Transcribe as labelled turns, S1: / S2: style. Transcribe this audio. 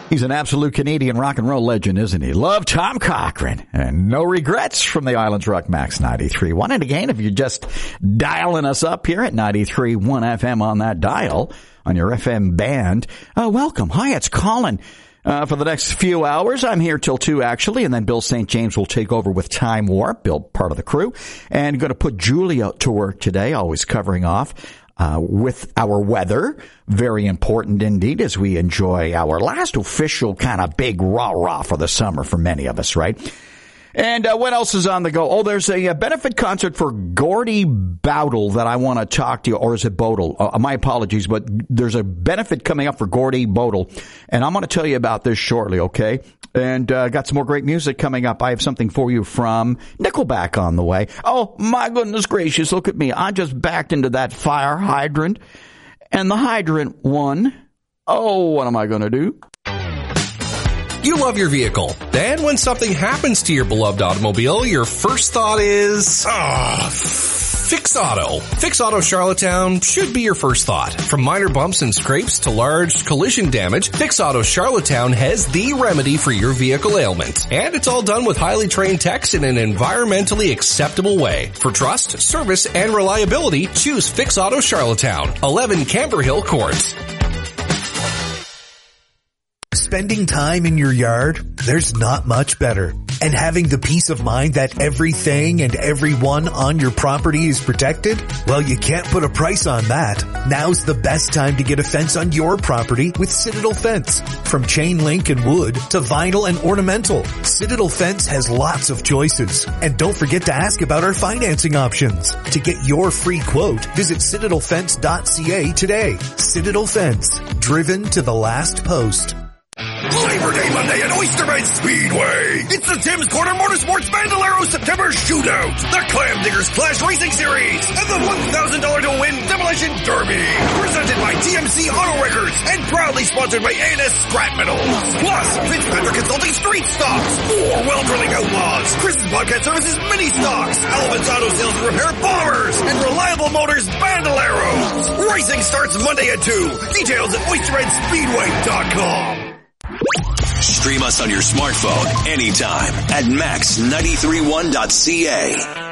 S1: He's an absolute Canadian rock and roll legend, isn't he? Love Tom Cochrane. And no regrets from the Islands Rock Max 93.1. And again, if you're just dialing us up here at 93.1 FM on that dial, on your FM band, welcome. Hi, it's Colin. For the next few hours, I'm here till 2 actually, and then Bill St. James will take over with Time Warp, Bill, part of the crew, and going to put Julia to work today, always covering off with our weather. Very important indeed as we enjoy our last official kind of big rah-rah for the summer for many of us, right? And what else is on the go? Oh, there's a benefit concert for Gordie Bowdle that I want to talk to you, or is it Bodle? My apologies, but there's a benefit coming up for Gordie Bowdle, and I'm going to tell you about this shortly, okay? And got some more great music coming up. I have something for you from Nickelback on the way. Oh, my goodness gracious, look at me. I just backed into that fire hydrant, and the hydrant won. Oh, what am I going to do?
S2: You love your vehicle. Then when something happens to your beloved automobile, your first thought is, Fix Auto. Fix Auto Charlottetown should be your first thought. From minor bumps and scrapes to large collision damage, Fix Auto Charlottetown has the remedy for your vehicle ailment. And it's all done with highly trained techs in an environmentally acceptable way. For trust, service, and reliability, choose Fix Auto Charlottetown, 11 Camber Hill Court.
S3: Spending time in your yard, there's not much better. And having the peace of mind that everything and everyone on your property is protected? Well, you can't put a price on that. Now's the best time to get a fence on your property with Citadel Fence. From chain link and wood to vinyl and ornamental, Citadel Fence has lots of choices. And don't forget to ask about our financing options. To get your free quote, visit citadelfence.ca today. Citadel Fence, driven to the last post.
S4: Labor Day Monday at Oysterbed Speedway. It's the Tim's Corner Motorsports Bandolero September Shootout, the Clam Diggers Clash Racing Series, and the $1,000 to win Demolition Derby. Presented by TMC Auto Records and proudly sponsored by A&S Scrap Metals. Plus, Fitzpatrick Consulting Street Stocks, 4 Well Drilling Outlaws, Chris's Podcast Services Mini Stocks, Alvin's Auto Sales and Repair Bombers, and Reliable Motors Bandoleros. Racing starts Monday at 2. Details at oysterbredspeedway.com.
S5: Stream us on your smartphone anytime at max931.ca.